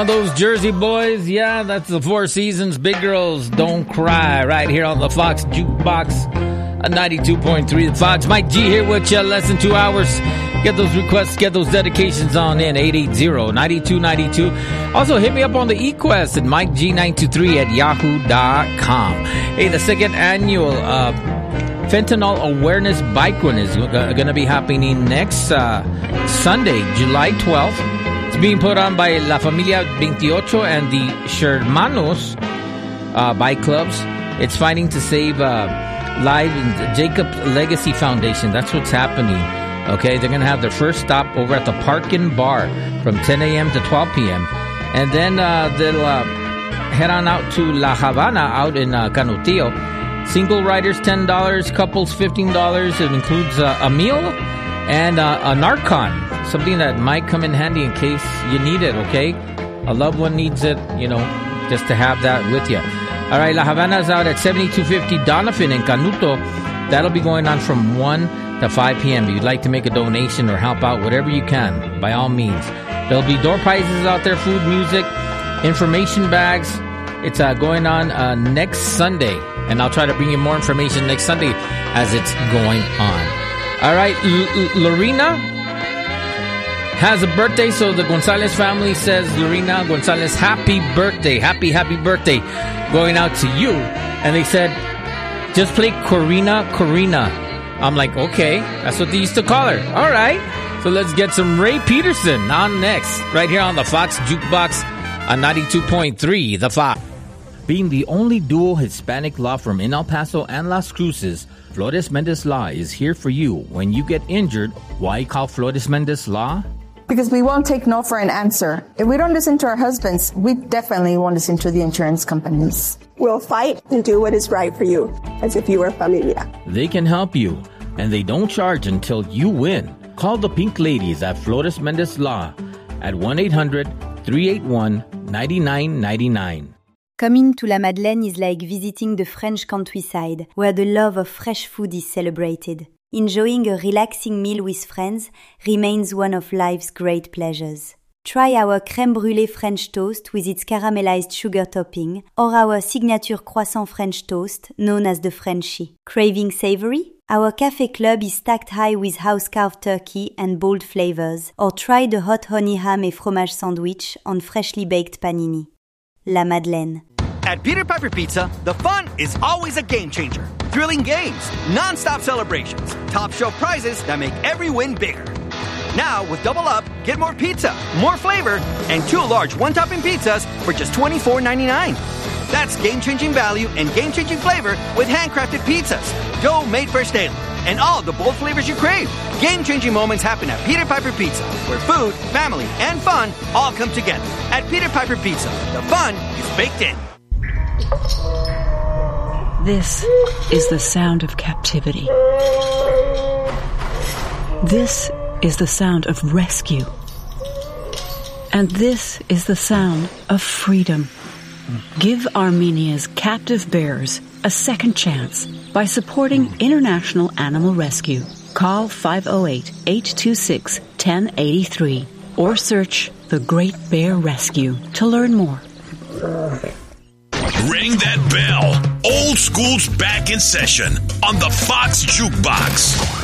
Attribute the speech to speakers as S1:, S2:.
S1: All those Jersey boys, yeah, that's the Four Seasons. Big Girls Don't Cry, right here on the Fox Jukebox, 92.3 The Fox. Mike G here with you, less than 2 hours. Get those requests, get those dedications on in, 880-9292. Also, hit me up on the eQuest at MikeG923 at yahoo.com. Hey, the second annual Fentanyl Awareness Bike Run is going to be happening next Sunday, July 12th. It's being put on by La Familia 28 and the Shermanos bike clubs. It's fighting to save lives in the Jacob Legacy Foundation. That's what's happening. Okay, they're going to have their first stop over at the Parkin Bar from 10 a.m. to 12 p.m. And then they'll head on out to La Habana out in Canutillo. Single riders, $10. Couples, $15. It includes a meal and a Narcan. Something that might come in handy in case you need it, okay? A loved one needs it, you know, just to have that with you. All right, La Habana's out at 7250 Donovan in Canuto. That'll be going on from 1 to 5 p.m. If you'd like to make a donation or help out, whatever you can, by all means. There'll be door prizes out there, food, music, information bags. It's going on next Sunday, and I'll try to bring you more information next Sunday as it's going on. All right, Lorena has a birthday, so the Gonzalez family says, Lorena Gonzalez, happy birthday, happy birthday, going out to you. And they said, just play Corina. I'm like, okay, that's what they used to call her. All right, so let's get some Ray Peterson on next, right here on the Fox Jukebox on 92.3 The Fox. Being the only dual Hispanic law firm in El Paso and Las Cruces, Flores Mendez Law is here for you. When you get injured, why call Flores Mendez Law?
S2: Because we won't take no for an answer. If we don't listen to our husbands, we definitely won't listen to the insurance companies.
S3: We'll fight and do what is right for you, as if you were familia.
S1: They can help you, and they don't charge until you win. Call the Pink Ladies at Flores Mendez Law at 1-800-381-9999.
S4: Coming to La Madeleine is like visiting the French countryside, where the love of fresh food is celebrated. Enjoying a relaxing meal with friends remains one of life's great pleasures. Try our crème brûlée French toast with its caramelized sugar topping, or our signature croissant French toast, known as the Frenchie. Craving savory? Our Café Club is stacked high with house-carved turkey and bold flavors, or try the hot honey ham et fromage sandwich on freshly baked panini. La Madeleine.
S5: At Peter Piper Pizza, the fun is always a game changer. Thrilling games, non-stop celebrations, top shelf prizes that make every win bigger. Now, with Double Up, get more pizza, more flavor, and 2 large one-topping pizzas for just $24.99. That's game-changing value and game-changing flavor with handcrafted pizzas, dough made fresh daily, and all the bold flavors you crave. Game-changing moments happen at Peter Piper Pizza, where food, family, and fun all come together. At Peter Piper Pizza, the fun is baked in.
S6: This is the sound of captivity. This is the sound of rescue. And this is the sound of freedom. Give Armenia's captive bears a second chance by supporting International Animal Rescue. Call 508-826-1083 or search The Great Bear Rescue to learn more.
S7: Ring that bell. Old School's back in session on the Fox Jukebox.